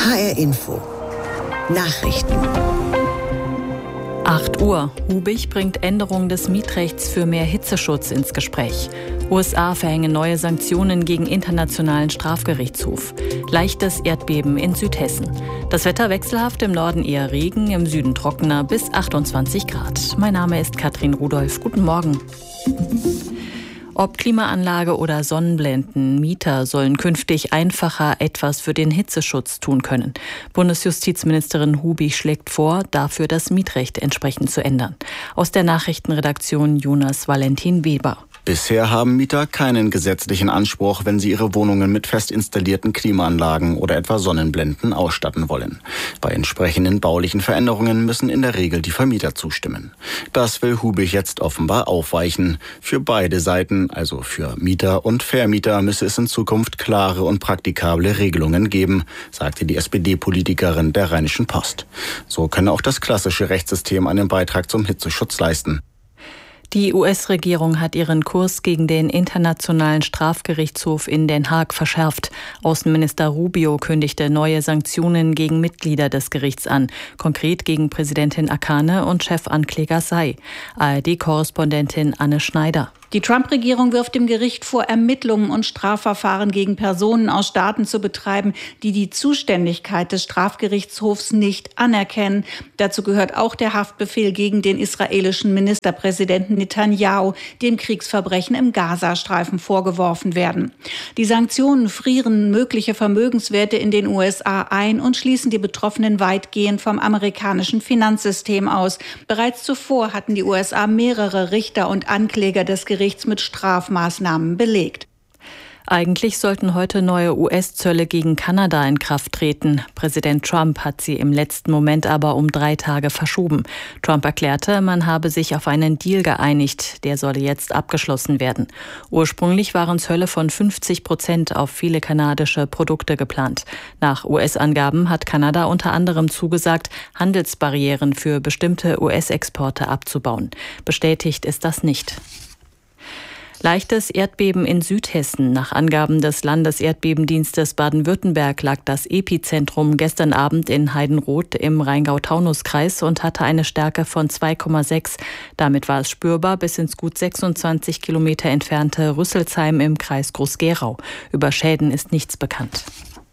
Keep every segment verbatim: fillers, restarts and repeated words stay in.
H R Info. Nachrichten. acht Uhr. Hubig bringt Änderung des Mietrechts für mehr Hitzeschutz ins Gespräch. U S A verhängen neue Sanktionen gegen Internationalen Strafgerichtshof. Leichtes Erdbeben in Südhessen. Das Wetter wechselhaft, im Norden eher Regen, im Süden trockener bis achtundzwanzig Grad. Mein Name ist Katrin Rudolph. Guten Morgen. Ob Klimaanlage oder Sonnenblenden, Mieter sollen künftig einfacher etwas für den Hitzeschutz tun können. Bundesjustizministerin Hubig schlägt vor, dafür das Mietrecht entsprechend zu ändern. Aus der Nachrichtenredaktion Jonas Valentin Weber. Bisher haben Mieter keinen gesetzlichen Anspruch, wenn sie ihre Wohnungen mit fest installierten Klimaanlagen oder etwa Sonnenblenden ausstatten wollen. Bei entsprechenden baulichen Veränderungen müssen in der Regel die Vermieter zustimmen. Das will Hubig jetzt offenbar aufweichen. Für beide Seiten, also für Mieter und Vermieter, müsse es in Zukunft klare und praktikable Regelungen geben, sagte die S P D-Politikerin der Rheinischen Post. So könne auch das klassische Rechtssystem einen Beitrag zum Hitzeschutz leisten. Die U S-Regierung hat ihren Kurs gegen den Internationalen Strafgerichtshof in Den Haag verschärft. Außenminister Rubio kündigte neue Sanktionen gegen Mitglieder des Gerichts an, konkret gegen Präsidentin Akane und Chefankläger Say. A R D-Korrespondentin Anne Schneider. Die Trump-Regierung wirft dem Gericht vor, Ermittlungen und Strafverfahren gegen Personen aus Staaten zu betreiben, die die Zuständigkeit des Strafgerichtshofs nicht anerkennen. Dazu gehört auch der Haftbefehl gegen den israelischen Ministerpräsidenten Netanyahu, dem Kriegsverbrechen im Gazastreifen vorgeworfen werden. Die Sanktionen frieren mögliche Vermögenswerte in den U S A ein und schließen die Betroffenen weitgehend vom amerikanischen Finanzsystem aus. Bereits zuvor hatten die U S A mehrere Richter und Ankläger des Gerichts mit Strafmaßnahmen belegt. Eigentlich sollten heute neue U S-Zölle gegen Kanada in Kraft treten. Präsident Trump hat sie im letzten Moment aber um drei Tage verschoben. Trump erklärte, man habe sich auf einen Deal geeinigt. Der solle jetzt abgeschlossen werden. Ursprünglich waren Zölle von fünfzig Prozent auf viele kanadische Produkte geplant. Nach U S-Angaben hat Kanada unter anderem zugesagt, Handelsbarrieren für bestimmte U S-Exporte abzubauen. Bestätigt ist das nicht. Leichtes Erdbeben in Südhessen. Nach Angaben des Landeserdbebendienstes Baden-Württemberg lag das Epizentrum gestern Abend in Heidenroth im Rheingau-Taunus-Kreis und hatte eine Stärke von zwei Komma sechs. Damit war es spürbar bis ins gut sechsundzwanzig Kilometer entfernte Rüsselsheim im Kreis Groß-Gerau. Über Schäden ist nichts bekannt.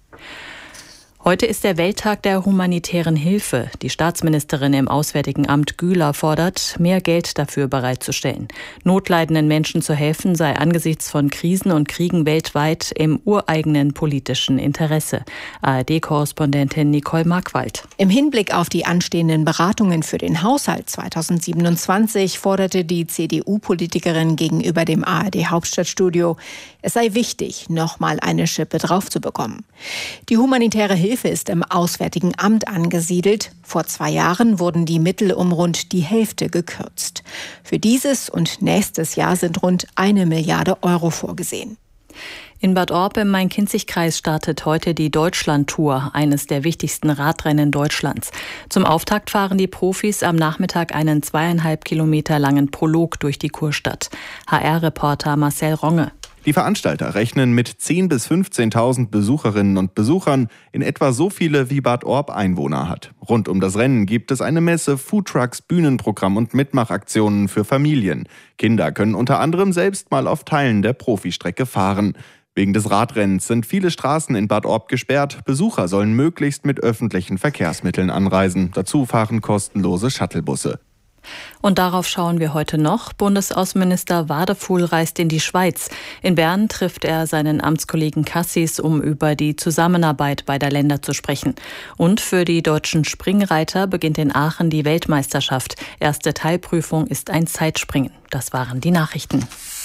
Heute ist der Welttag der humanitären Hilfe. Die Staatsministerin im Auswärtigen Amt Güler fordert, mehr Geld dafür bereitzustellen. Notleidenden Menschen zu helfen sei angesichts von Krisen und Kriegen weltweit im ureigenen politischen Interesse. A R D-Korrespondentin Nicole Markwald. Im Hinblick auf die anstehenden Beratungen für den Haushalt zweitausendsiebenundzwanzig forderte die C D U-Politikerin gegenüber dem A R D-Hauptstadtstudio, es sei wichtig, nochmal eine Schippe drauf zu bekommen. Die humanitäre Hilfe ist im Auswärtigen Amt angesiedelt. Vor zwei Jahren wurden die Mittel um rund die Hälfte gekürzt. Für dieses und nächstes Jahr sind rund eine Milliarde Euro vorgesehen. In Bad Orb im Main-Kinzig-Kreis startet heute die Deutschland-Tour, eines der wichtigsten Radrennen Deutschlands. Zum Auftakt fahren die Profis am Nachmittag einen zweieinhalb Kilometer langen Prolog durch die Kurstadt. H R-Reporter Marcel Ronge. Die Veranstalter rechnen mit zehntausend bis fünfzehntausend Besucherinnen und Besuchern, in etwa so viele wie Bad Orb Einwohner hat. Rund um das Rennen gibt es eine Messe, Foodtrucks, Bühnenprogramm und Mitmachaktionen für Familien. Kinder können unter anderem selbst mal auf Teilen der Profistrecke fahren. Wegen des Radrennens sind viele Straßen in Bad Orb gesperrt. Besucher sollen möglichst mit öffentlichen Verkehrsmitteln anreisen. Dazu fahren kostenlose Shuttlebusse. Und darauf schauen wir heute noch. Bundesaußenminister Wadefuhl reist in die Schweiz. In Bern trifft er seinen Amtskollegen Cassis, um über die Zusammenarbeit beider Länder zu sprechen. Und für die deutschen Springreiter beginnt in Aachen die Weltmeisterschaft. Erste Teilprüfung ist ein Zeitspringen. Das waren die Nachrichten.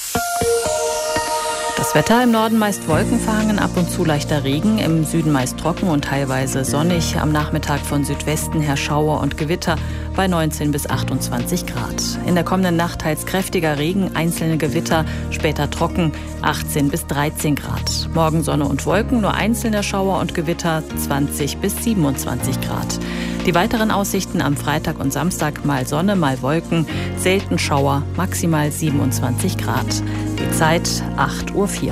Das Wetter im Norden meist wolkenverhangen, ab und zu leichter Regen, im Süden meist trocken und teilweise sonnig. Am Nachmittag von Südwesten her Schauer und Gewitter bei neunzehn bis achtundzwanzig Grad. In der kommenden Nacht teils kräftiger Regen, einzelne Gewitter, später trocken, achtzehn bis dreizehn Grad. Morgen Sonne und Wolken, nur einzelne Schauer und Gewitter, zwanzig bis siebenundzwanzig Grad. Die weiteren Aussichten am Freitag und Samstag mal Sonne, mal Wolken, selten Schauer, maximal siebenundzwanzig Grad. Die Zeit acht Uhr vier.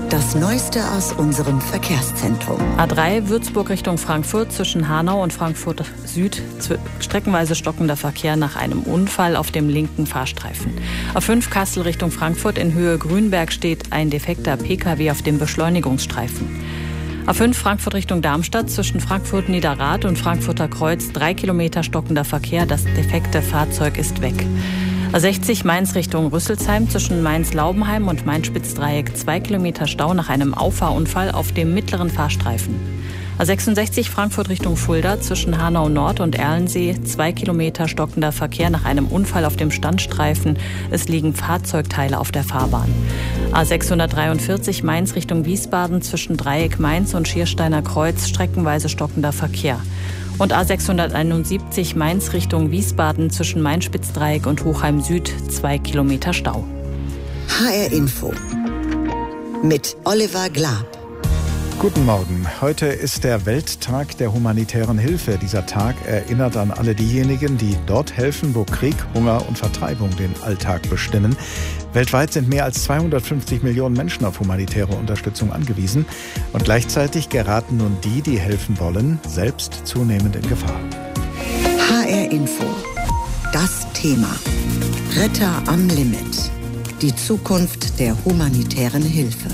Das Neueste aus unserem Verkehrszentrum. A drei Würzburg Richtung Frankfurt zwischen Hanau und Frankfurt Süd. Streckenweise stockender Verkehr nach einem Unfall auf dem linken Fahrstreifen. A fünf Kassel Richtung Frankfurt in Höhe Grünberg steht ein defekter P K W auf dem Beschleunigungsstreifen. A fünf Frankfurt Richtung Darmstadt zwischen Frankfurt Niederrad und Frankfurter Kreuz drei Kilometer stockender Verkehr. Das defekte Fahrzeug ist weg. A sechzig Mainz Richtung Rüsselsheim zwischen Mainz-Laubenheim und Main-Spitzdreieck zwei Kilometer Stau nach einem Auffahrunfall auf dem mittleren Fahrstreifen. A sechsundsechzig Frankfurt Richtung Fulda zwischen Hanau Nord und Erlensee zwei Kilometer stockender Verkehr nach einem Unfall auf dem Standstreifen. Es liegen Fahrzeugteile auf der Fahrbahn. A sechshundertdreiundvierzig Mainz Richtung Wiesbaden zwischen Dreieck Mainz und Schiersteiner Kreuz streckenweise stockender Verkehr. Und A sechshunderteinundsiebzig Mainz Richtung Wiesbaden zwischen Main-Spitzdreieck und Hochheim Süd zwei Kilometer Stau. H R Info mit Oliver Glab. Guten Morgen. Heute ist der Welttag der humanitären Hilfe. Dieser Tag erinnert an alle diejenigen, die dort helfen, wo Krieg, Hunger und Vertreibung den Alltag bestimmen. Weltweit sind mehr als zweihundertfünfzig Millionen Menschen auf humanitäre Unterstützung angewiesen. Und gleichzeitig geraten nun die, die helfen wollen, selbst zunehmend in Gefahr. H R Info. Das Thema. Retter am Limit. Die Zukunft der humanitären Hilfe.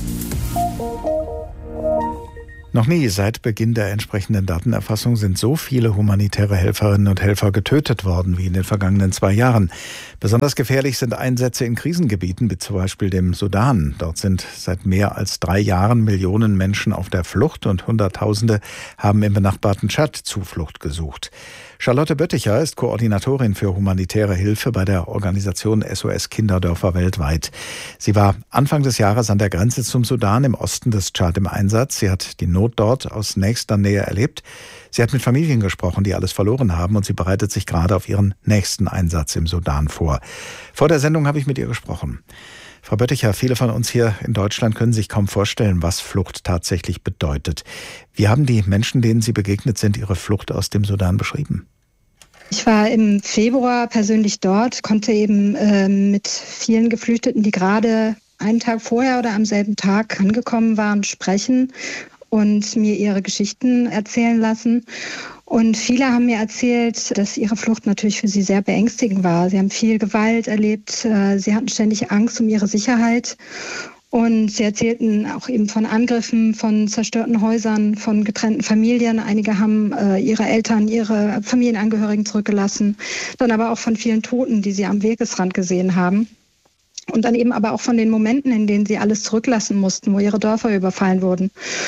Noch nie seit Beginn der entsprechenden Datenerfassung sind so viele humanitäre Helferinnen und Helfer getötet worden wie in den vergangenen zwei Jahren. Besonders gefährlich sind Einsätze in Krisengebieten, wie zum Beispiel dem Sudan. Dort sind seit mehr als drei Jahren Millionen Menschen auf der Flucht und Hunderttausende haben im benachbarten Tschad Zuflucht gesucht. Charlotte Bötticher ist Koordinatorin für humanitäre Hilfe bei der Organisation S O S Kinderdörfer weltweit. Sie war Anfang des Jahres an der Grenze zum Sudan im Osten des Tschad im Einsatz. Sie hat die Not dort aus nächster Nähe erlebt. Sie hat mit Familien gesprochen, die alles verloren haben, und sie bereitet sich gerade auf ihren nächsten Einsatz im Sudan vor. Vor der Sendung habe ich mit ihr gesprochen. Frau Bötticher, viele von uns hier in Deutschland können sich kaum vorstellen, was Flucht tatsächlich bedeutet. Wie haben die Menschen, denen Sie begegnet sind, ihre Flucht aus dem Sudan beschrieben? Ich war im Februar persönlich dort, konnte eben äh, mit vielen Geflüchteten, die gerade einen Tag vorher oder am selben Tag angekommen waren, sprechen und mir ihre Geschichten erzählen lassen. Und viele haben mir erzählt, dass ihre Flucht natürlich für sie sehr beängstigend war. Sie haben viel Gewalt erlebt, sie hatten ständig Angst um ihre Sicherheit. Und sie erzählten auch eben von Angriffen, von zerstörten Häusern, von getrennten Familien. Einige haben äh, ihre Eltern, ihre Familienangehörigen zurückgelassen. Dann aber auch von vielen Toten, die sie am Wegesrand gesehen haben. Und dann eben aber auch von den Momenten, in denen sie alles zurücklassen mussten, wo ihre Dörfer überfallen wurden.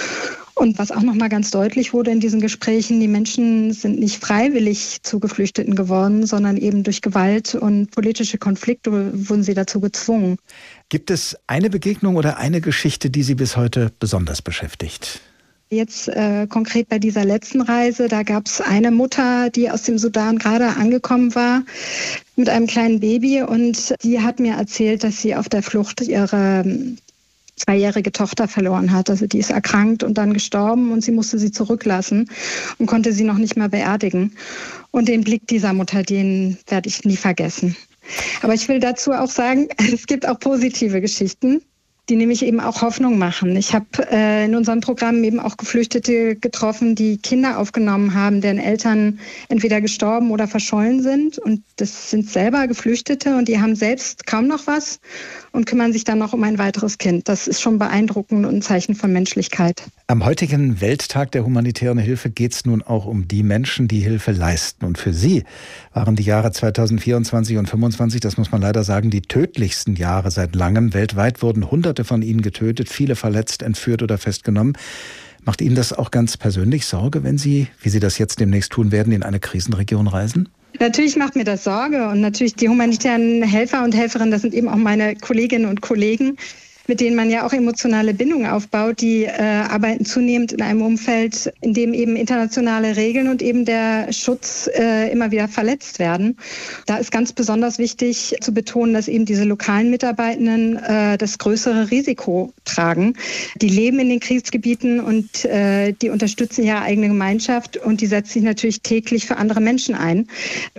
Und was auch nochmal ganz deutlich wurde in diesen Gesprächen, die Menschen sind nicht freiwillig zu Geflüchteten geworden, sondern eben durch Gewalt und politische Konflikte wurden sie dazu gezwungen. Gibt es eine Begegnung oder eine Geschichte, die Sie bis heute besonders beschäftigt? Jetzt äh, konkret bei dieser letzten Reise, da gab es eine Mutter, die aus dem Sudan gerade angekommen war mit einem kleinen Baby, und die hat mir erzählt, dass sie auf der Flucht ihre zweijährige Tochter verloren hat. Also die ist erkrankt und dann gestorben, und sie musste sie zurücklassen und konnte sie noch nicht mehr beerdigen. Und den Blick dieser Mutter, den werde ich nie vergessen. Aber ich will dazu auch sagen, es gibt auch positive Geschichten, die nämlich eben auch Hoffnung machen. Ich habe äh, in unserem Programm eben auch Geflüchtete getroffen, die Kinder aufgenommen haben, deren Eltern entweder gestorben oder verschollen sind. Und das sind selber Geflüchtete, und die haben selbst kaum noch was und kümmern sich dann noch um ein weiteres Kind. Das ist schon beeindruckend und ein Zeichen von Menschlichkeit. Am heutigen Welttag der humanitären Hilfe geht es nun auch um die Menschen, die Hilfe leisten. Und für sie waren die Jahre zweitausendvierundzwanzig und fünfundzwanzig, das muss man leider sagen, die tödlichsten Jahre seit langem. Weltweit wurden Hunderte von ihnen getötet, viele verletzt, entführt oder festgenommen. Macht Ihnen das auch ganz persönlich Sorge, wenn Sie, wie Sie das jetzt demnächst tun werden, in eine Krisenregion reisen? Natürlich macht mir das Sorge, und natürlich die humanitären Helfer und Helferinnen, das sind eben auch meine Kolleginnen und Kollegen, mit denen man ja auch emotionale Bindungen aufbaut, die äh, arbeiten zunehmend in einem Umfeld, in dem eben internationale Regeln und eben der Schutz äh, immer wieder verletzt werden. Da ist ganz besonders wichtig zu betonen, dass eben diese lokalen Mitarbeitenden äh, das größere Risiko tragen. Die leben in den Kriegsgebieten und äh, die unterstützen ihre eigene Gemeinschaft, und die setzen sich natürlich täglich für andere Menschen ein. Und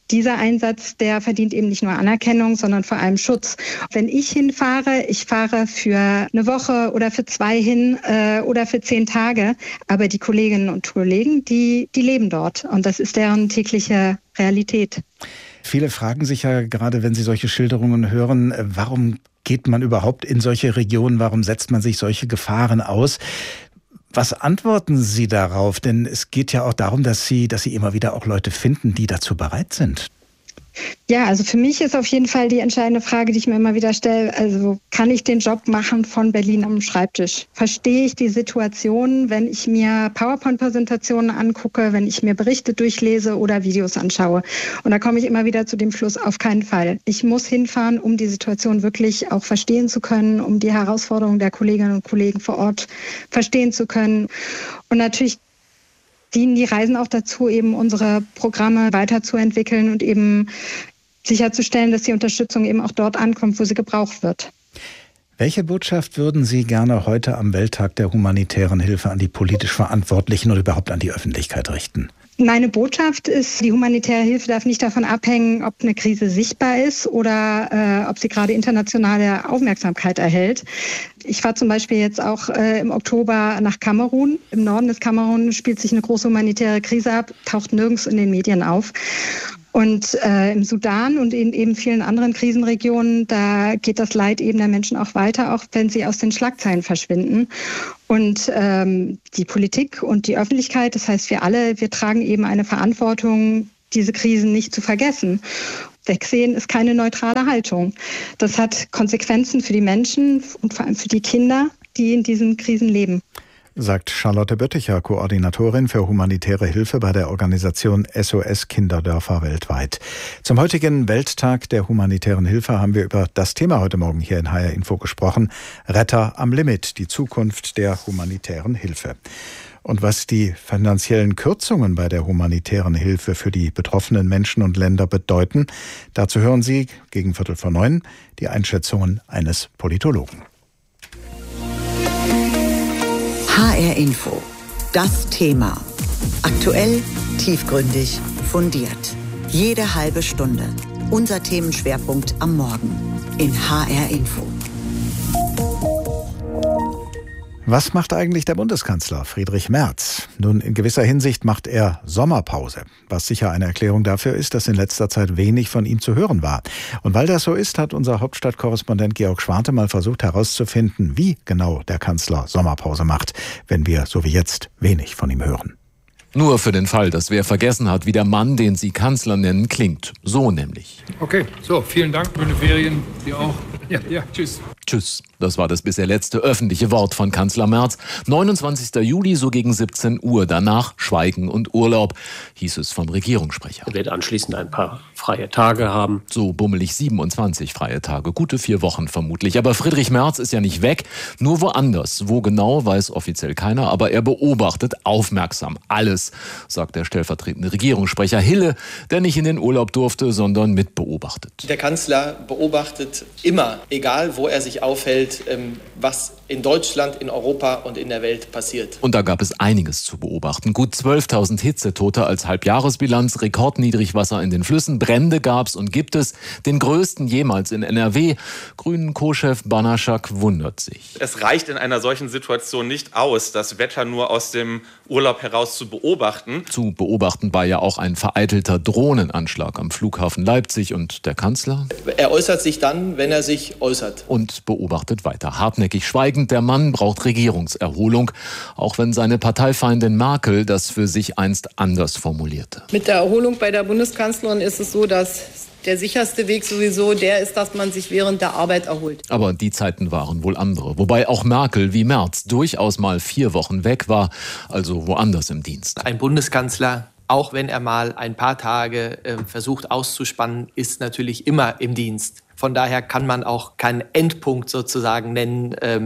dieser Einsatz, der verdient eben nicht nur Anerkennung, sondern vor allem Schutz. Wenn ich hinfahre, ich fahre für eine Woche oder für zwei hin äh, oder für zehn Tage, aber die Kolleginnen und Kollegen, die, die leben dort und das ist deren tägliche Realität. Viele fragen sich ja gerade, wenn sie solche Schilderungen hören, warum geht man überhaupt in solche Regionen, warum setzt man sich solche Gefahren aus? Was antworten Sie darauf? Denn es geht ja auch darum, dass Sie, dass Sie immer wieder auch Leute finden, die dazu bereit sind. Ja, also für mich ist auf jeden Fall die entscheidende Frage, die ich mir immer wieder stelle, also kann ich den Job machen von Berlin am Schreibtisch? Verstehe ich die Situation, wenn ich mir PowerPoint-Präsentationen angucke, wenn ich mir Berichte durchlese oder Videos anschaue? Und da komme ich immer wieder zu dem Schluss, auf keinen Fall. Ich muss hinfahren, um die Situation wirklich auch verstehen zu können, um die Herausforderungen der Kolleginnen und Kollegen vor Ort verstehen zu können. Und natürlich dienen die Reisen auch dazu, eben unsere Programme weiterzuentwickeln und eben sicherzustellen, dass die Unterstützung eben auch dort ankommt, wo sie gebraucht wird. Welche Botschaft würden Sie gerne heute am Welttag der humanitären Hilfe an die politisch Verantwortlichen oder überhaupt an die Öffentlichkeit richten? Meine Botschaft ist, die humanitäre Hilfe darf nicht davon abhängen, ob eine Krise sichtbar ist oder äh, ob sie gerade internationale Aufmerksamkeit erhält. Ich war zum Beispiel jetzt auch äh, im Oktober nach Kamerun. Im Norden des Kamerun spielt sich eine große humanitäre Krise ab, taucht nirgends in den Medien auf. Und äh, im Sudan und in eben vielen anderen Krisenregionen, da geht das Leid eben der Menschen auch weiter, auch wenn sie aus den Schlagzeilen verschwinden. Und ähm, die Politik und die Öffentlichkeit, das heißt wir alle, wir tragen eben eine Verantwortung, diese Krisen nicht zu vergessen. Wegsehen ist keine neutrale Haltung. Das hat Konsequenzen für die Menschen und vor allem für die Kinder, die in diesen Krisen leben. Sagt Charlotte Bötticher, Koordinatorin für humanitäre Hilfe bei der Organisation S O S Kinderdörfer weltweit. Zum heutigen Welttag der humanitären Hilfe haben wir über das Thema heute Morgen hier in H R Info gesprochen. Retter am Limit, die Zukunft der humanitären Hilfe. Und was die finanziellen Kürzungen bei der humanitären Hilfe für die betroffenen Menschen und Länder bedeuten, dazu hören Sie gegen Viertel vor neun die Einschätzungen eines Politologen. H R Info. Das Thema. Aktuell, tiefgründig, fundiert. Jede halbe Stunde. Unser Themenschwerpunkt am Morgen in H R Info. Was macht eigentlich der Bundeskanzler Friedrich Merz? Nun, in gewisser Hinsicht macht er Sommerpause, was sicher eine Erklärung dafür ist, dass in letzter Zeit wenig von ihm zu hören war. Und weil das so ist, hat unser Hauptstadtkorrespondent Georg Schwarte mal versucht herauszufinden, wie genau der Kanzler Sommerpause macht, wenn wir so wie jetzt wenig von ihm hören. Nur für den Fall, dass wer vergessen hat, wie der Mann, den Sie Kanzler nennen, klingt. So nämlich. Okay, so, vielen Dank. Schöne Ferien. Sie auch. Ja, ja, tschüss. Tschüss. Das war das bisher letzte öffentliche Wort von Kanzler Merz. neunundzwanzigster Juli, so gegen siebzehn Uhr. Danach Schweigen und Urlaub, hieß es vom Regierungssprecher. Er wird anschließend ein paar freie Tage haben. So bummelig siebenundzwanzig freie Tage. Gute vier Wochen vermutlich. Aber Friedrich Merz ist ja nicht weg, nur woanders. Wo genau, weiß offiziell keiner. Aber er beobachtet aufmerksam alles, sagt der stellvertretende Regierungssprecher Hille, der nicht in den Urlaub durfte, sondern mitbeobachtet. Der Kanzler beobachtet immer, egal wo er sich aufhält, was in Deutschland, in Europa und in der Welt passiert. Und da gab es einiges zu beobachten. Gut zwölftausend Hitzetote als Halbjahresbilanz, Rekordniedrigwasser in den Flüssen, Brände gab's und gibt es, den größten jemals in N R W. Grünen Co-Chef Banaschak wundert sich. Es reicht in einer solchen Situation nicht aus, das Wetter nur aus dem Urlaub heraus zu beobachten. Zu beobachten war ja auch ein vereitelter Drohnenanschlag am Flughafen Leipzig und der Kanzler? Er äußert sich dann, wenn er sich äußert. Und beobachtet weiter. Hartnäckig schweigend, der Mann braucht Regierungserholung, auch wenn seine Parteifeindin Merkel das für sich einst anders formulierte. Mit der Erholung bei der Bundeskanzlerin ist es so, dass der sicherste Weg sowieso der ist, dass man sich während der Arbeit erholt. Aber die Zeiten waren wohl andere. Wobei auch Merkel wie Merz durchaus mal vier Wochen weg war, also woanders im Dienst. Ein Bundeskanzler, auch wenn er mal ein paar Tage äh, versucht auszuspannen, ist natürlich immer im Dienst. Von daher kann man auch keinen Endpunkt sozusagen nennen, ähm,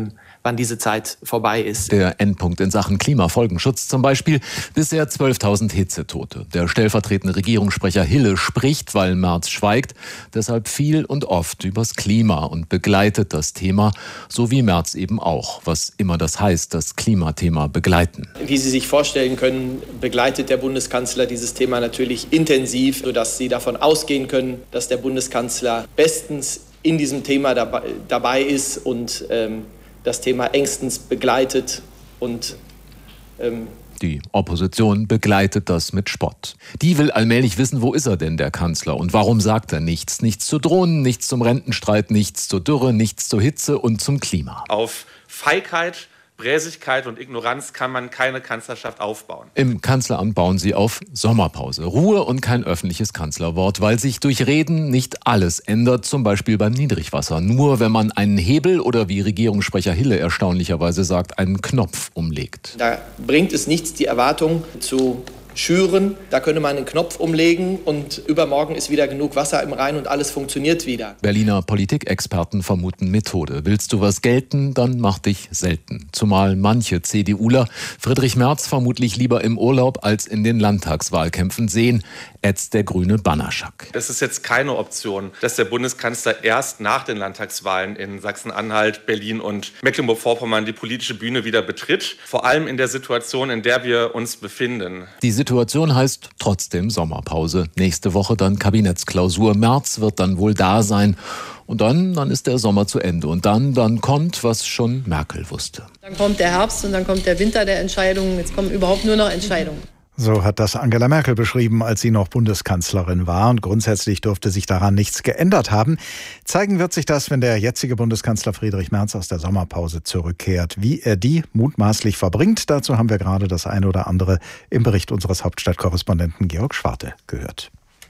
wann diese Zeit vorbei ist. Der Endpunkt in Sachen Klimafolgenschutz zum Beispiel. Bisher zwölftausend Hitzetote. Der stellvertretende Regierungssprecher Hille spricht, weil Merz schweigt, deshalb viel und oft übers Klima und begleitet das Thema, so wie Merz eben auch, was immer das heißt, das Klimathema begleiten. Wie Sie sich vorstellen können, begleitet der Bundeskanzler dieses Thema natürlich intensiv, sodass Sie davon ausgehen können, dass der Bundeskanzler bestens in diesem Thema dabei, dabei ist und ähm, das Thema engstens begleitet und ähm, Die Opposition begleitet das mit Spott. Die will allmählich wissen, wo ist er denn, der Kanzler? Und warum sagt er nichts? Nichts zu Drohnen, nichts zum Rentenstreit, nichts zur Dürre, nichts zur Hitze und zum Klima. Auf Feigheit, Bräsigkeit und Ignoranz kann man keine Kanzlerschaft aufbauen. Im Kanzleramt bauen sie auf Sommerpause. Ruhe und kein öffentliches Kanzlerwort, weil sich durch Reden nicht alles ändert, zum Beispiel beim Niedrigwasser. Nur wenn man einen Hebel oder, wie Regierungssprecher Hille erstaunlicherweise sagt, einen Knopf umlegt. Da bringt es nichts, die Erwartung zu schüren. Da könnte man einen Knopf umlegen und übermorgen ist wieder genug Wasser im Rhein und alles funktioniert wieder. Berliner Politikexperten vermuten Methode. Willst du was gelten, dann mach dich selten. Zumal manche CDUler Friedrich Merz vermutlich lieber im Urlaub als in den Landtagswahlkämpfen sehen, ätzt der grüne Banaschack. Es ist jetzt keine Option, dass der Bundeskanzler erst nach den Landtagswahlen in Sachsen-Anhalt, Berlin und Mecklenburg-Vorpommern die politische Bühne wieder betritt. Vor allem in der Situation, in der wir uns befinden. Die Situation heißt trotzdem Sommerpause. Nächste Woche dann Kabinettsklausur. Merz wird dann wohl da sein. Und dann, dann ist der Sommer zu Ende. Und dann, dann kommt, was schon Merkel wusste. Dann kommt der Herbst und dann kommt der Winter der Entscheidungen. Jetzt kommen überhaupt nur noch Entscheidungen. So hat das Angela Merkel beschrieben, als sie noch Bundeskanzlerin war. Und grundsätzlich dürfte sich daran nichts geändert haben. Zeigen wird sich das, wenn der jetzige Bundeskanzler Friedrich Merz aus der Sommerpause zurückkehrt. Wie er die mutmaßlich verbringt, dazu haben wir gerade das eine oder andere im Bericht unseres Hauptstadtkorrespondenten Georg Schwarte gehört.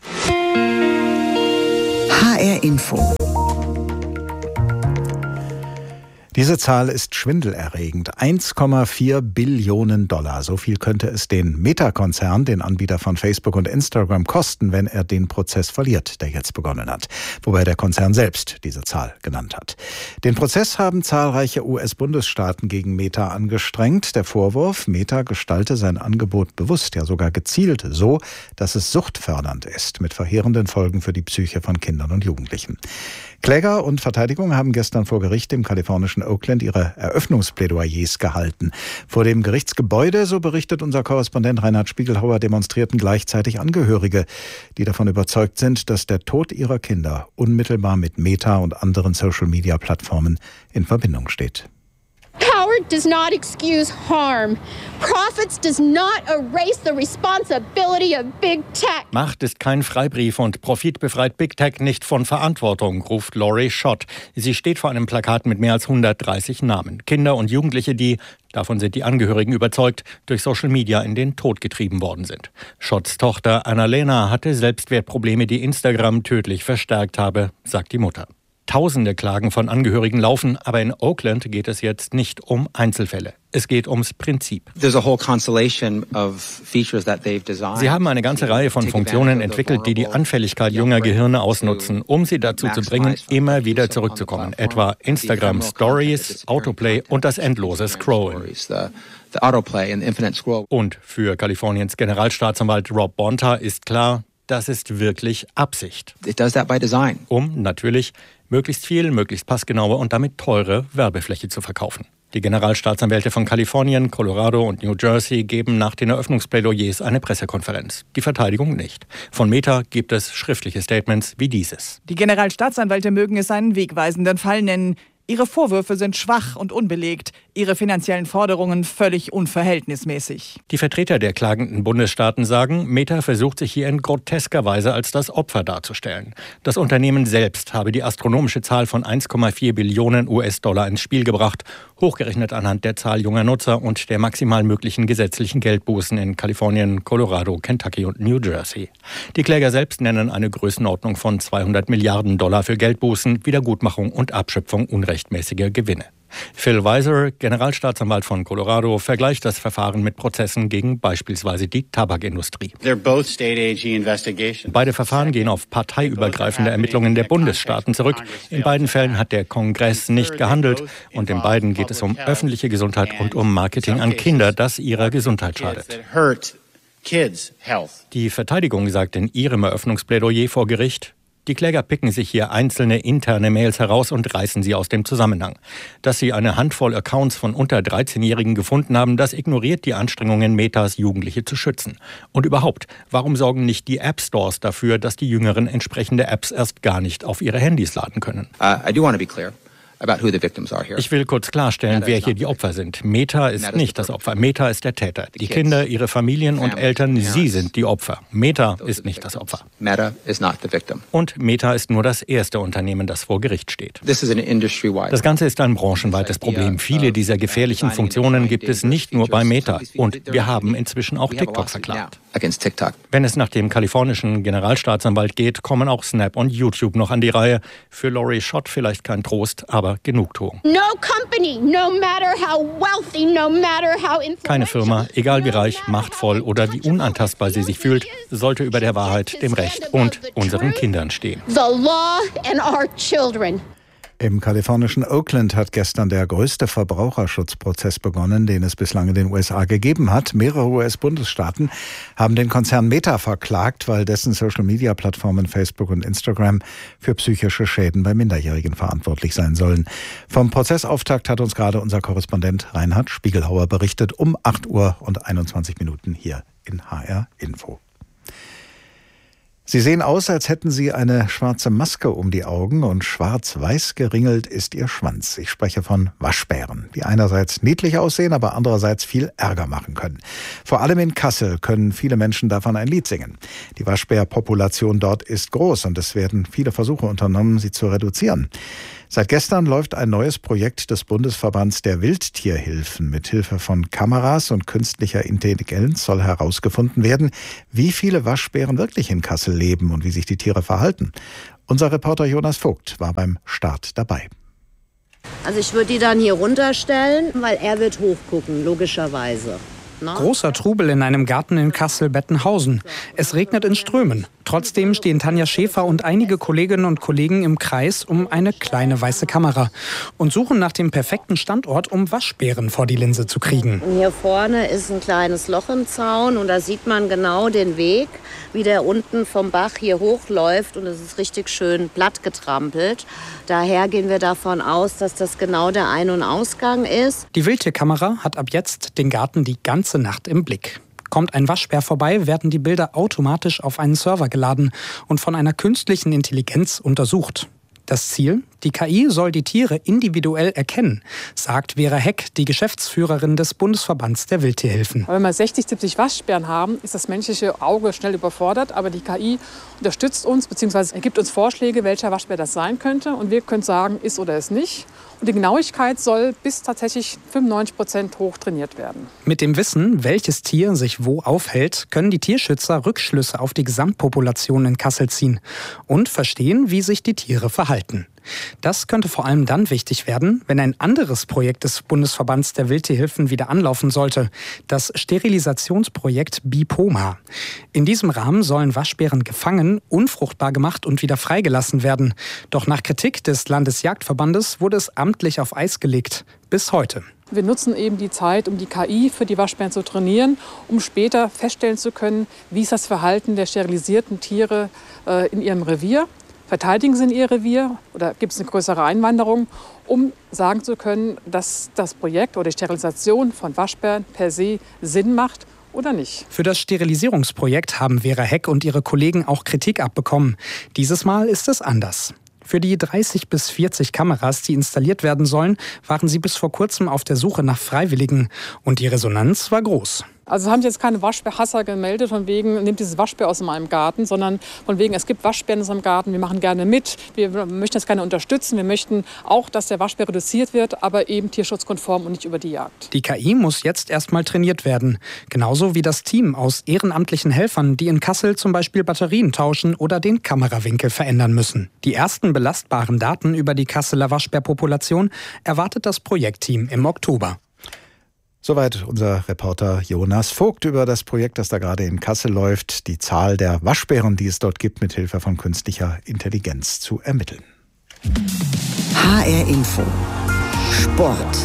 H R Info. Diese Zahl ist schwindelerregend. eins Komma vier Billionen Dollar. So viel könnte es den Meta-Konzern, den Anbieter von Facebook und Instagram, kosten, wenn er den Prozess verliert, der jetzt begonnen hat. Wobei der Konzern selbst diese Zahl genannt hat. Den Prozess haben zahlreiche U S-Bundesstaaten gegen Meta angestrengt. Der Vorwurf, Meta gestalte sein Angebot bewusst, ja sogar gezielt, so, dass es suchtfördernd ist, mit verheerenden Folgen für die Psyche von Kindern und Jugendlichen. Kläger und Verteidigung haben gestern vor Gericht im kalifornischen Oakland ihre Eröffnungsplädoyers gehalten. Vor dem Gerichtsgebäude, so berichtet unser Korrespondent Reinhard Spiegelhauer, demonstrierten gleichzeitig Angehörige, die davon überzeugt sind, dass der Tod ihrer Kinder unmittelbar mit Meta und anderen Social-Media-Plattformen in Verbindung steht. Power does not excuse harm. Profits does not erase the responsibility of big tech. Macht ist kein Freibrief und Profit befreit Big Tech nicht von Verantwortung, ruft Laurie Schott. Sie steht vor einem Plakat mit mehr als hundertdreißig Namen. Kinder und Jugendliche, die, davon sind die Angehörigen überzeugt, durch Social Media in den Tod getrieben worden sind. Schotts Tochter Annalena hatte Selbstwertprobleme, die Instagram tödlich verstärkt habe, sagt die Mutter. Tausende Klagen von Angehörigen laufen, aber in Oakland geht es jetzt nicht um Einzelfälle. Es geht ums Prinzip. Sie haben eine ganze Reihe von Funktionen entwickelt, die die Anfälligkeit junger Gehirne ausnutzen, um sie dazu zu bringen, immer wieder zurückzukommen. Etwa Instagram Stories, Autoplay und das endlose Scrollen. Und für Kaliforniens Generalstaatsanwalt Rob Bonta ist klar, das ist wirklich Absicht. Um natürlich möglichst viel, möglichst passgenaue und damit teure Werbefläche zu verkaufen. Die Generalstaatsanwälte von Kalifornien, Colorado und New Jersey geben nach den Eröffnungsplädoyers eine Pressekonferenz. Die Verteidigung nicht. Von Meta gibt es schriftliche Statements wie dieses. Die Generalstaatsanwälte mögen es einen wegweisenden Fall nennen. Ihre Vorwürfe sind schwach und unbelegt, ihre finanziellen Forderungen völlig unverhältnismäßig. Die Vertreter der klagenden Bundesstaaten sagen, Meta versucht sich hier in grotesker Weise als das Opfer darzustellen. Das Unternehmen selbst habe die astronomische Zahl von eins Komma vier Billionen U S-Dollar ins Spiel gebracht, hochgerechnet anhand der Zahl junger Nutzer und der maximal möglichen gesetzlichen Geldbußen in Kalifornien, Colorado, Kentucky und New Jersey. Die Kläger selbst nennen eine Größenordnung von zweihundert Milliarden Dollar für Geldbußen, Wiedergutmachung und Abschöpfung unrechtmäßiger Gewinne. Phil Weiser, Generalstaatsanwalt von Colorado, vergleicht das Verfahren mit Prozessen gegen beispielsweise die Tabakindustrie. Beide Verfahren gehen auf parteiübergreifende Ermittlungen der Bundesstaaten zurück. In beiden Fällen hat der Kongress nicht gehandelt und in beiden geht es um öffentliche Gesundheit und um Marketing an Kinder, das ihrer Gesundheit schadet. Die Verteidigung sagt in ihrem Eröffnungsplädoyer vor Gericht, die Kläger picken sich hier einzelne interne Mails heraus und reißen sie aus dem Zusammenhang. Dass sie eine Handvoll Accounts von unter dreizehnjährigen gefunden haben, das ignoriert die Anstrengungen Metas, Jugendliche zu schützen. Und überhaupt, warum sorgen nicht die App Stores dafür, dass die Jüngeren entsprechende Apps erst gar nicht auf ihre Handys laden können? Uh, I do want to be clear. Ich will kurz klarstellen, wer hier die Opfer sind. Meta ist nicht das Opfer. Meta ist der Täter. Die Kinder, ihre Familien und Eltern, sie sind die Opfer. Meta ist nicht das Opfer. Und Meta ist nur das erste Unternehmen, das vor Gericht steht. Das Ganze ist ein branchenweites Problem. Viele dieser gefährlichen Funktionen gibt es nicht nur bei Meta. Und wir haben inzwischen auch TikTok verklagt. Wenn es nach dem kalifornischen Generalstaatsanwalt geht, kommen auch Snap und YouTube noch an die Reihe. Für Lori Schott vielleicht kein Trost, aber Genugtuung. No company, no matter how wealthy, no matter how Keine Firma, egal wie reich, machtvoll oder wie unantastbar sie sich fühlt, sollte über der Wahrheit, dem Recht und unseren Kindern stehen. The law and our children. Im kalifornischen Oakland hat gestern der größte Verbraucherschutzprozess begonnen, den es bislang in den U S A gegeben hat. Mehrere U S-Bundesstaaten haben den Konzern Meta verklagt, weil dessen Social-Media-Plattformen Facebook und Instagram für psychische Schäden bei Minderjährigen verantwortlich sein sollen. Vom Prozessauftakt hat uns gerade unser Korrespondent Reinhard Spiegelhauer berichtet um acht Uhr und einundzwanzig Minuten hier in H R Info. Sie sehen aus, als hätten Sie eine schwarze Maske um die Augen und schwarz-weiß geringelt ist Ihr Schwanz. Ich spreche von Waschbären, die einerseits niedlich aussehen, aber andererseits viel Ärger machen können. Vor allem in Kassel können viele Menschen davon ein Lied singen. Die Waschbärpopulation dort ist groß und es werden viele Versuche unternommen, sie zu reduzieren. Seit gestern läuft ein neues Projekt des Bundesverbands der Wildtierhilfen. Mit Hilfe von Kameras und künstlicher Intelligenz soll herausgefunden werden, wie viele Waschbären wirklich in Kassel leben und wie sich die Tiere verhalten. Unser Reporter Jonas Vogt war beim Start dabei. Also ich würde die dann hier runterstellen, weil er wird hochgucken, logischerweise. Großer Trubel in einem Garten in Kassel-Bettenhausen. Es regnet in Strömen. Trotzdem stehen Tanja Schäfer und einige Kolleginnen und Kollegen im Kreis um eine kleine weiße Kamera und suchen nach dem perfekten Standort, um Waschbären vor die Linse zu kriegen. Hier vorne ist ein kleines Loch im Zaun und da sieht man genau den Weg, wie der unten vom Bach hier hochläuft und es ist richtig schön platt getrampelt. Daher gehen wir davon aus, dass das genau der Ein- und Ausgang ist. Die Wildtierkamera hat ab jetzt den Garten die ganze Nacht im Blick. Kommt ein Waschbär vorbei, werden die Bilder automatisch auf einen Server geladen und von einer künstlichen Intelligenz untersucht. Das Ziel? Die K I soll die Tiere individuell erkennen, sagt Vera Heck, die Geschäftsführerin des Bundesverbands der Wildtierhilfen. Wenn wir sechzig, siebzig Waschbären haben, ist das menschliche Auge schnell überfordert. Aber die K I unterstützt uns bzw. ergibt uns Vorschläge, welcher Waschbär das sein könnte. Und wir können sagen, ist oder ist nicht. Und die Genauigkeit soll bis tatsächlich fünfundneunzig Prozent hoch trainiert werden. Mit dem Wissen, welches Tier sich wo aufhält, können die Tierschützer Rückschlüsse auf die Gesamtpopulation in Kassel ziehen und verstehen, wie sich die Tiere verhalten. Das könnte vor allem dann wichtig werden, wenn ein anderes Projekt des Bundesverbands der Wildtierhilfen wieder anlaufen sollte, das Sterilisationsprojekt BIPOMA. In diesem Rahmen sollen Waschbären gefangen, unfruchtbar gemacht und wieder freigelassen werden. Doch nach Kritik des Landesjagdverbandes wurde es amtlich auf Eis gelegt. Bis heute. Wir nutzen eben die Zeit, um die K I für die Waschbären zu trainieren, um später feststellen zu können, wie ist das Verhalten der sterilisierten Tiere äh, in ihrem Revier. Verteidigen sie in ihr Revier oder gibt es eine größere Einwanderung, um sagen zu können, dass das Projekt oder die Sterilisation von Waschbären per se Sinn macht oder nicht. Für das Sterilisierungsprojekt haben Vera Heck und ihre Kollegen auch Kritik abbekommen. Dieses Mal ist es anders. Für die dreißig bis vierzig Kameras, die installiert werden sollen, waren sie bis vor kurzem auf der Suche nach Freiwilligen. Und die Resonanz war groß. Also haben sich jetzt keine Waschbärhasser gemeldet, von wegen, nehmt dieses Waschbär aus meinem Garten, sondern von wegen, es gibt Waschbären in unserem Garten, wir machen gerne mit, wir möchten das gerne unterstützen, wir möchten auch, dass der Waschbär reduziert wird, aber eben tierschutzkonform und nicht über die Jagd. Die K I muss jetzt erstmal trainiert werden. Genauso wie das Team aus ehrenamtlichen Helfern, die in Kassel zum Beispiel Batterien tauschen oder den Kamerawinkel verändern müssen. Die ersten belastbaren Daten über die Kasseler Waschbärpopulation erwartet das Projektteam im Oktober. Soweit unser Reporter Jonas Vogt über das Projekt, das da gerade in Kassel läuft, die Zahl der Waschbären, die es dort gibt, mit Hilfe von künstlicher Intelligenz zu ermitteln. H R Info Sport.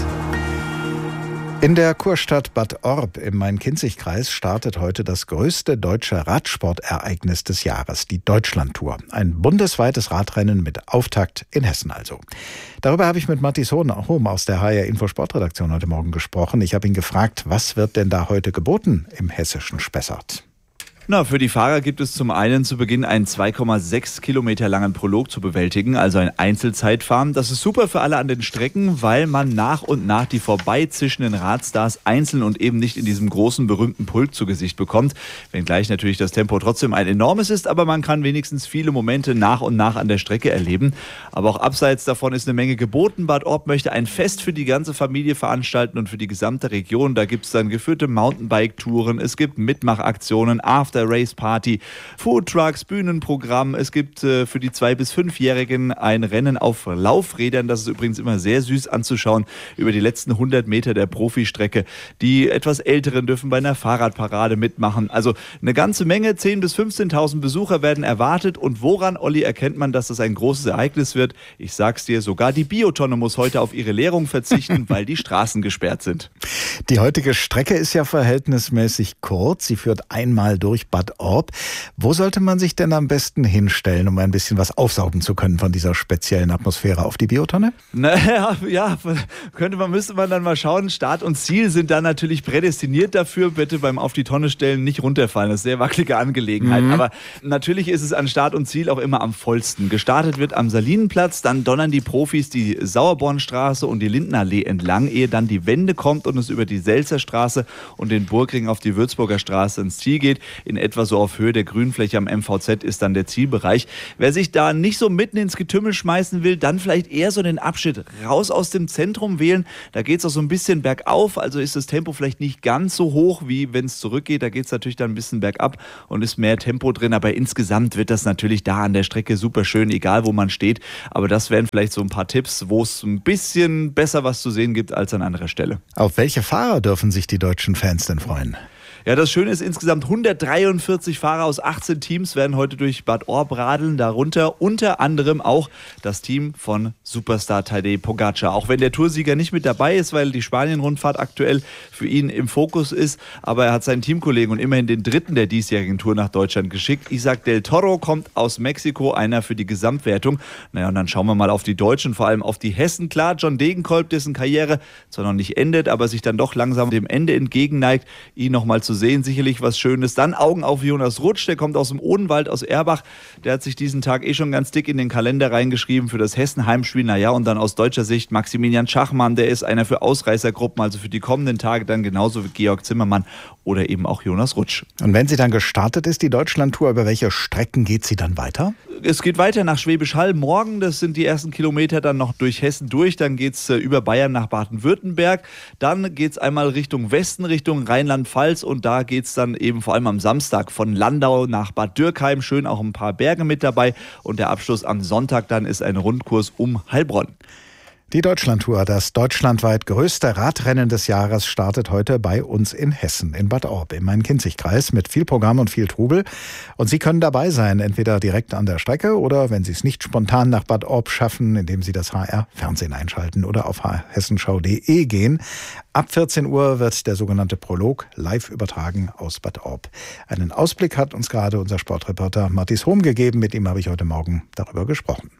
In der Kurstadt Bad Orb im Main-Kinzig-Kreis startet heute das größte deutsche Radsportereignis des Jahres, die Deutschlandtour. Ein bundesweites Radrennen mit Auftakt in Hessen also. Darüber habe ich mit Mathis Hohm aus der H R Info Sportredaktion heute Morgen gesprochen. Ich habe ihn gefragt, was wird denn da heute geboten im hessischen Spessart? Na, für die Fahrer gibt es zum einen zu Beginn einen zwei Komma sechs Kilometer langen Prolog zu bewältigen, also ein Einzelzeitfahren. Das ist super für alle an den Strecken, weil man nach und nach die vorbeizischenden Radstars einzeln und eben nicht in diesem großen, berühmten Pulk zu Gesicht bekommt. Wenngleich natürlich das Tempo trotzdem ein enormes ist, aber man kann wenigstens viele Momente nach und nach an der Strecke erleben. Aber auch abseits davon ist eine Menge geboten. Bad Orb möchte ein Fest für die ganze Familie veranstalten und für die gesamte Region. Da gibt es dann geführte Mountainbike-Touren, es gibt Mitmachaktionen, After Race Party, Foodtrucks, Bühnenprogramm. Es gibt äh, für die zwei- bis fünfjährigen ein Rennen auf Laufrädern. Das ist übrigens immer sehr süß anzuschauen über die letzten hundert Meter der Profistrecke. Die etwas Älteren dürfen bei einer Fahrradparade mitmachen. Also eine ganze Menge, zehntausend bis fünfzehntausend Besucher werden erwartet. Und woran, Olli, erkennt man, dass das ein großes Ereignis wird? Ich sag's dir, sogar die Biotonne muss heute auf ihre Leerung verzichten, weil die Straßen gesperrt sind. Die heutige Strecke ist ja verhältnismäßig kurz. Sie führt einmal durch Bad Orb. Wo sollte man sich denn am besten hinstellen, um ein bisschen was aufsaugen zu können von dieser speziellen Atmosphäre auf die Biotonne? Naja, ja, könnte man, müsste man dann mal schauen. Start und Ziel sind dann natürlich prädestiniert dafür. Bitte beim Auf die Tonne stellen nicht runterfallen. Das ist eine sehr wackelige Angelegenheit. Mhm. Aber natürlich ist es an Start und Ziel auch immer am vollsten. Gestartet wird am Salinenplatz, dann donnern die Profis die Sauerbornstraße und die Lindenallee entlang, ehe dann die Wende kommt und es über die Selzerstraße und den Burgring auf die Würzburger Straße ins Ziel geht. In etwa so auf Höhe der Grünfläche am M V Z ist dann der Zielbereich. Wer sich da nicht so mitten ins Getümmel schmeißen will, dann vielleicht eher so den Abschnitt raus aus dem Zentrum wählen. Da geht es auch so ein bisschen bergauf, also ist das Tempo vielleicht nicht ganz so hoch, wie wenn es zurückgeht. Da geht es natürlich dann ein bisschen bergab und ist mehr Tempo drin, aber insgesamt wird das natürlich da an der Strecke super schön, egal wo man steht. Aber das wären vielleicht so ein paar Tipps, wo es ein bisschen besser was zu sehen gibt als an anderer Stelle. Auf welche Fahrer dürfen sich die deutschen Fans denn freuen? Ja, das Schöne ist, insgesamt hundertdreiundvierzig Fahrer aus achtzehn Teams werden heute durch Bad Orb radeln. Darunter unter anderem auch das Team von Superstar Tadej Pogacar. Auch wenn der Toursieger nicht mit dabei ist, weil die Spanien-Rundfahrt aktuell für ihn im Fokus ist. Aber er hat seinen Teamkollegen und immerhin den dritten der diesjährigen Tour nach Deutschland geschickt. Isaac del Toro kommt aus Mexiko, einer für die Gesamtwertung. Naja, und dann schauen wir mal auf die Deutschen, vor allem auf die Hessen. Klar, John Degenkolb, dessen Karriere zwar noch nicht endet, aber sich dann doch langsam dem Ende entgegenneigt, ihn nochmal zu sehen, sicherlich was Schönes. Dann Augen auf Jonas Rutsch, der kommt aus dem Odenwald, aus Erbach. Der hat sich diesen Tag eh schon ganz dick in den Kalender reingeschrieben für das Hessen-Heimspiel. Naja, und dann aus deutscher Sicht Maximilian Schachmann, der ist einer für Ausreißergruppen, also für die kommenden Tage dann genauso wie Georg Zimmermann oder eben auch Jonas Rutsch. Und wenn sie dann gestartet ist, die Deutschlandtour, über welche Strecken geht sie dann weiter? Es geht weiter nach Schwäbisch Hall morgen. Das sind die ersten Kilometer dann noch durch Hessen durch. Dann geht es äh, über Bayern nach Baden-Württemberg. Dann geht es einmal Richtung Westen, Richtung Rheinland-Pfalz. Und da geht es dann eben vor allem am Samstag von Landau nach Bad Dürkheim. Schön auch ein paar Berge mit dabei. Und der Abschluss am Sonntag dann ist ein Rundkurs um Heilbronn. Die Deutschlandtour, das deutschlandweit größte Radrennen des Jahres, startet heute bei uns in Hessen, in Bad Orb, im Main-Kinzig-Kreis, mit viel Programm und viel Trubel. Und Sie können dabei sein, entweder direkt an der Strecke oder, wenn Sie es nicht spontan nach Bad Orb schaffen, indem Sie das H R-Fernsehen einschalten oder auf hessenschau punkt de gehen. Ab vierzehn Uhr wird der sogenannte Prolog live übertragen aus Bad Orb. Einen Ausblick hat uns gerade unser Sportreporter Mathis Hohm gegeben. Mit ihm habe ich heute Morgen darüber gesprochen.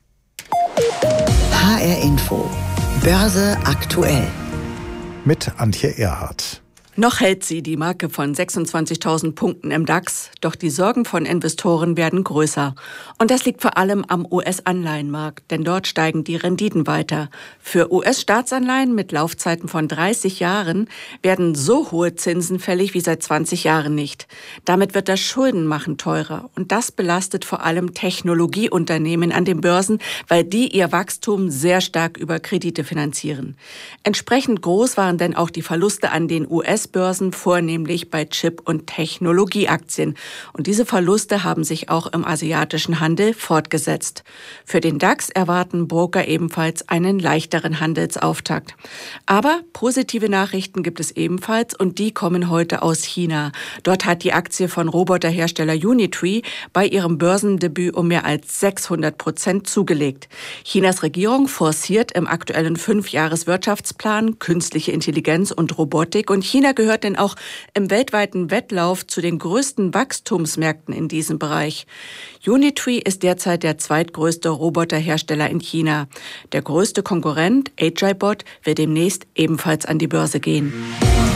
H R Info. Börse aktuell. Mit Antje Erhardt. Noch hält sie die Marke von sechsundzwanzigtausend Punkten im DAX, doch die Sorgen von Investoren werden größer. Und das liegt vor allem am U S-Anleihenmarkt, denn dort steigen die Renditen weiter. Für U S-Staatsanleihen mit Laufzeiten von dreißig Jahren werden so hohe Zinsen fällig wie seit zwanzig Jahren nicht. Damit wird das Schuldenmachen teurer und das belastet vor allem Technologieunternehmen an den Börsen, weil die ihr Wachstum sehr stark über Kredite finanzieren. Entsprechend groß waren denn auch die Verluste an den U S Börsen, vornehmlich bei Chip- und Technologieaktien. Und diese Verluste haben sich auch im asiatischen Handel fortgesetzt. Für den DAX erwarten Broker ebenfalls einen leichteren Handelsauftakt. Aber positive Nachrichten gibt es ebenfalls und die kommen heute aus China. Dort hat die Aktie von Roboterhersteller Unitree bei ihrem Börsendebüt um mehr als sechshundert Prozent zugelegt. Chinas Regierung forciert im aktuellen Fünfjahres-Wirtschaftsplan künstliche Intelligenz und Robotik und China gehört denn auch im weltweiten Wettlauf zu den größten Wachstumsmärkten in diesem Bereich. Unitree ist derzeit der zweitgrößte Roboterhersteller in China. Der größte Konkurrent, AgileBot, wird demnächst ebenfalls an die Börse gehen.